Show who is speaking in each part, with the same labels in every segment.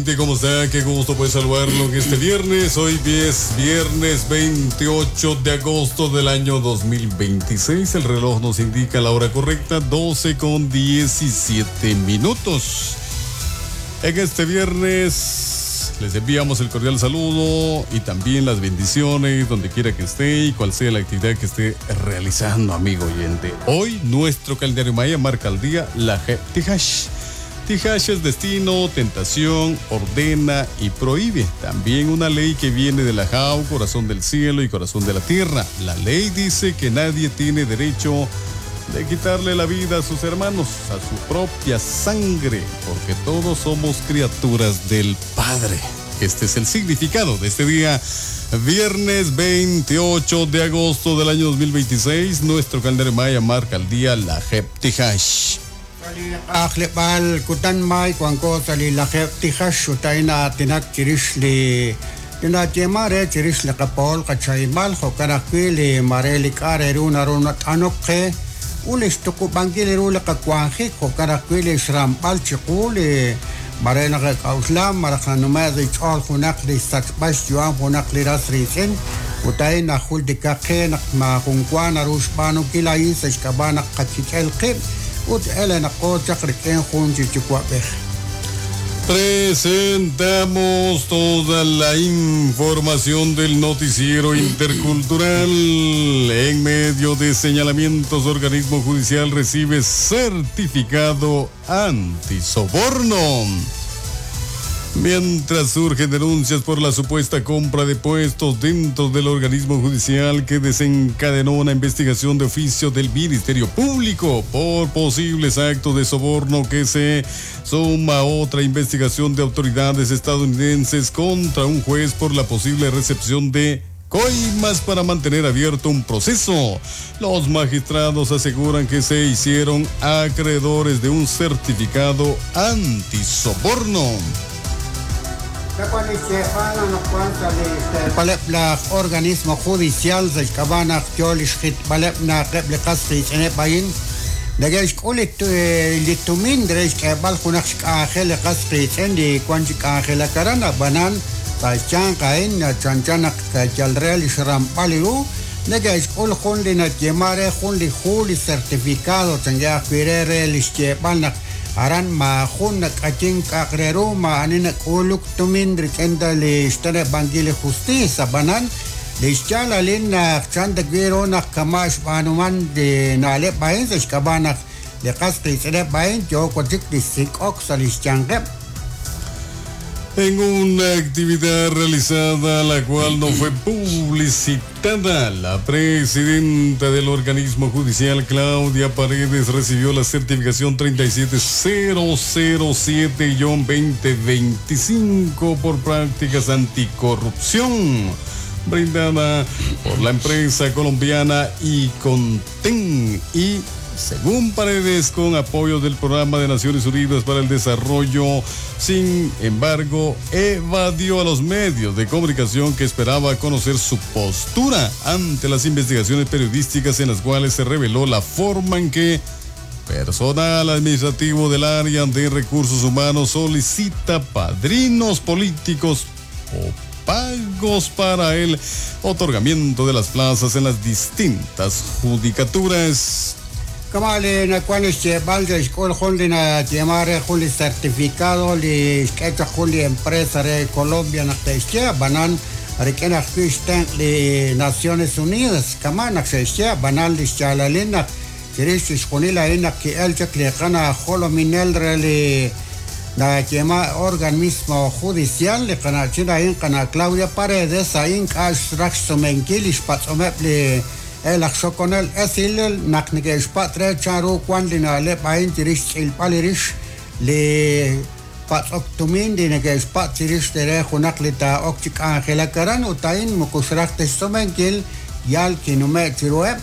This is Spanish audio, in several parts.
Speaker 1: gente, ¿cómo está? Qué gusto pues saludarlo en este viernes. Hoy es viernes 28 de agosto del año 2026. El reloj nos indica la hora correcta, 12:17. En este viernes les enviamos el cordial saludo y también las bendiciones donde quiera que esté y cual sea la actividad que esté realizando, amigo oyente. Hoy nuestro calendario maya marca el día la Tijash. Tijash es destino, tentación, ordena y prohíbe. También una ley que viene de la Jau, corazón del cielo y corazón de la tierra. La ley dice que nadie tiene derecho de quitarle la vida a sus hermanos, a su propia sangre, porque todos somos criaturas del Padre. Este es el significado de este día, viernes 28 de agosto del año 2026. Nuestro calendario maya marca el día la Tijash.
Speaker 2: Akhlebal kutan mai kwangko sali lakhe tihash utaina tinak chirishli tina temare chirishli kapol kachaimal hokarakili mareli kareruna runa tanokhe ulistuku bangili rula kakwanhi hokarakili shrampal chikuli marena kauslam marakhanumadi chol hunakli sakbash juam hunakli rasrisin utaina huldikakhe nakma kunkwana rushpanu kilais eshkabana kachikelqib.
Speaker 1: Presentamos toda la información del noticiero intercultural. En medio de señalamientos, organismo judicial recibe certificado antisoborno. Mientras surgen denuncias por la supuesta compra de puestos dentro del organismo judicial que desencadenó una investigación de oficio del Ministerio Público por posibles actos de soborno que se suma a otra investigación de autoridades estadounidenses contra un juez por la posible recepción de coimas para mantener abierto un proceso. Los magistrados aseguran que se hicieron acreedores de un certificado antisoborno.
Speaker 2: Balebla organismo judicial del cabana Jolish hit balebna qebl qasri bayin dagaish kulit litumin dresh kabal kunakh akhel qasri sendi kwanji akhel karana banan tachan kain chanchanak jalrel shram paliu dagaish kul khundina jemare khundi khuli certificado tanga quirere liste balnak aran ma khunnak ating kakrero ma anina kuluk tumindri kenda le stare bangile justicia banan le chala lena chanda gero na kamash banuman de nale bain se kabana le qasti sere bain jo kotik disik oxalis change.
Speaker 1: En una actividad realizada la cual no fue publicitada, la presidenta del organismo judicial, Claudia Paredes, recibió la certificación 37007-2025 por prácticas anticorrupción, brindada por la empresa colombiana Iconten y, según Paredes, con apoyo del Programa de Naciones Unidas para el Desarrollo. Sin embargo, evadió a los medios de comunicación que esperaba conocer su postura ante las investigaciones periodísticas en las cuales se reveló la forma en que personal administrativo del área de recursos humanos solicita padrinos políticos o pagos para el otorgamiento de las plazas en las distintas judicaturas.
Speaker 2: Kamale na kwanis che balde skol holdina llamare huli certificado li sketa huli empresa de Colombia na testia banan rikena kristen li Naciones Unidas kamana testia banal li chalalina kirish konila ina ki elja klekana holo minel reli na llama organismo judicial li kana china in kana Claudia Paredes in cash raxo menkilish patsomeple el axoconel esil naknige patre charo kwandina le pain tirish il palirish le patsoktumin dinege patirish tere hunaklita okchik angela karan utain mukusrakte somenkil yal kinume tiroe.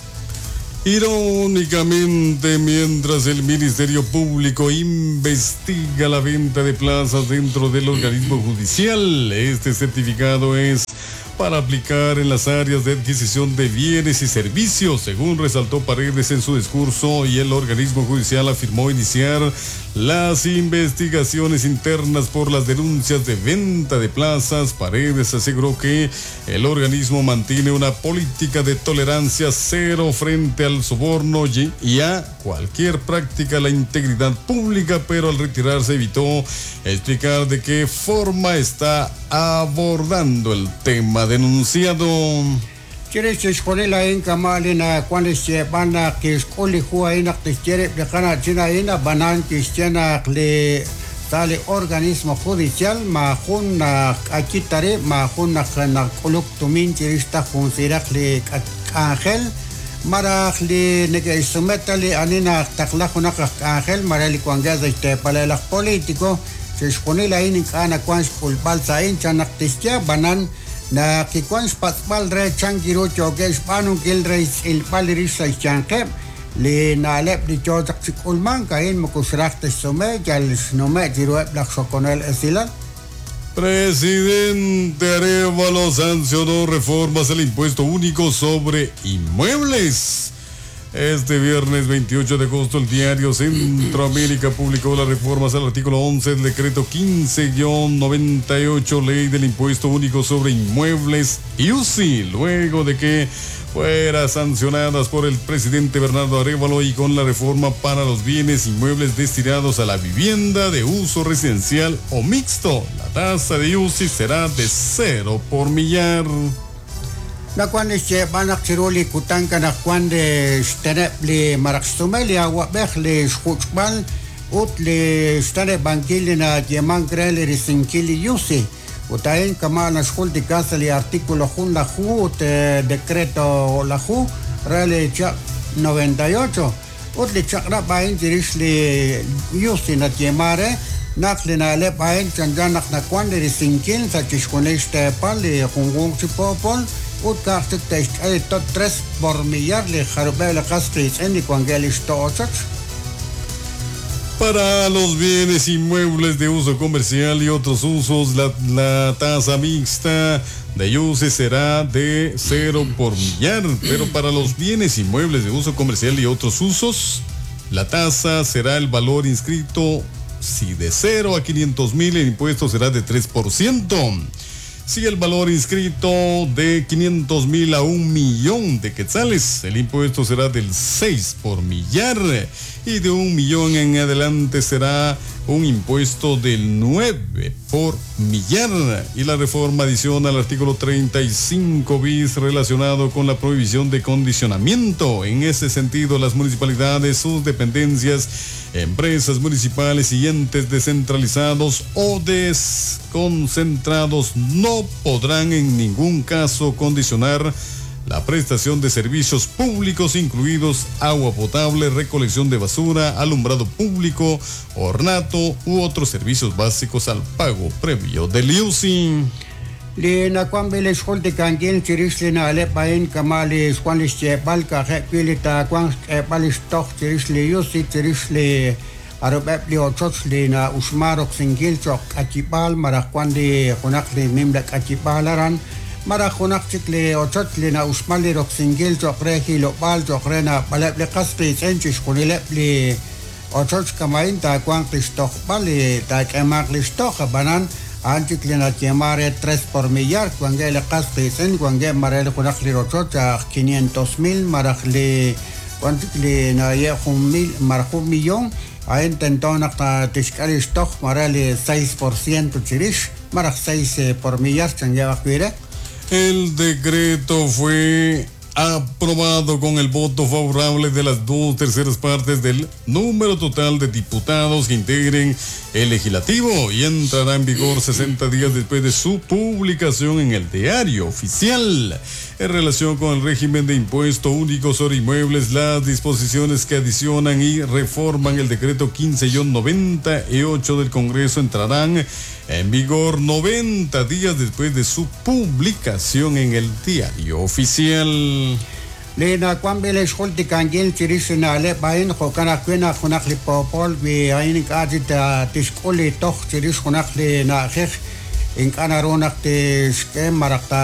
Speaker 1: Irónicamente, mientras el Ministerio Público investiga la venta de plazas dentro del organismo judicial, este certificado es para aplicar en las áreas de adquisición de bienes y servicios, según resaltó Paredes en su discurso, y el organismo judicial afirmó iniciar las investigaciones internas por las denuncias de venta de plazas. Paredes aseguró que el organismo mantiene una política de tolerancia cero frente al soborno y a cualquier práctica a la integridad pública, pero al retirarse evitó explicar de qué forma está abordando el tema denunciado.
Speaker 2: Quieres escolar en Kamalina cuando se van a que escole juega que quiere dejar China en banan que tiene le tal organismo judicial majun aquí tare majun na colok tumin tirista considerarle ángel marajli nege sometale anina taklajuna ángel marali cuangaza este para los políticos se escolar en kana cuans culpal en chanaktistia banan na kikwans patbal re changiro choges panung gilreis il paliris ay chanke le nalep di chotak sikulman kain mokusraktes sume jal snome jiruep laksokonel esilan.
Speaker 1: Presidente Arévalo sancionó reformas al impuesto único sobre inmuebles. Este viernes 28 de agosto, el diario Centroamérica publicó las reformas al artículo 11 del decreto 15-98, ley del impuesto único sobre inmuebles IUCI, luego de que fuera sancionadas por el presidente Bernardo Arévalo, y con la reforma para los bienes inmuebles destinados a la vivienda de uso residencial o mixto, la tasa de IUCI será de 0 por millar.
Speaker 2: La cuando se van a xiruli kutanka na cuando stenepli marakstumeli agua le schutzbal ut le stane bankili na yeman grele risinkili yusi utaen kama na schul de casa li artículo hun la ju decreto la ju rele cha 98 ut le chakra bain dirisli yusi na yemare nakle na le bain chanjanak na cuando risinkil sa chishkuneste pal le hungung chipopol Utkartik test tot 3 por millar le jarubela castris en Evangelis Tochach.
Speaker 1: Para los bienes inmuebles de uso comercial y otros usos, la tasa mixta de IUCI será de 0 por millar, pero para los bienes inmuebles de uso comercial y otros usos, la tasa será el valor inscrito. Si de 0 a 500,000, el impuesto será de 3%. Si el valor inscrito de 500,000 a 1,000,000 de quetzales, el impuesto será del 6 por millar, y de 1,000,000 en adelante será un impuesto del 9 por millar. Y la reforma adiciona al artículo 35 bis relacionado con la prohibición de condicionamiento. En ese sentido, las municipalidades, sus dependencias, empresas municipales y entes descentralizados o desconcentrados no podrán en ningún caso condicionar la prestación de servicios públicos, incluidos agua potable, recolección de basura, alumbrado público, ornato u otros servicios básicos, al pago previo del IUCI.
Speaker 2: Lina kwambele school de kangil tiris lina le pain kamali squalis balka pilita kwang balis toch tiris le IUCI tiris le arabli ochots lina usmarok singil chok atipal marakwandi konakli mimlak atipalaran marakonak le ochot lina usmali rok singil chok rehi lo bal chok rena balable kaspi senchis kunile li ochots kamain ta kwang listoch bali ta kemak listoch banan antik lina tiamare 3 por millar cuando le caspe sen cuando marel kunakli rochot a 500,000 marajli cuantik lina ye 1,000 marjo millón a intentón hasta tiscali stock marali 6% chirish maraj 6 por millar changeva cuire.
Speaker 1: El decreto fue aprobado con el voto favorable de las 2/3 partes del número total de diputados que integren el legislativo, y entrará en vigor 60 días después de su publicación en el diario oficial. En relación con el régimen de impuesto único sobre inmuebles, las disposiciones que adicionan y reforman el decreto 15-98 del Congreso entrarán en vigor 90 días después de su publicación en el diario oficial.
Speaker 2: Lena kwambele sholti kangil tirisina le bain khokana kwena khunakli popol bi ain kadita tiskoli toch tiris khunakli na khekh in kana ronak tis ke marakta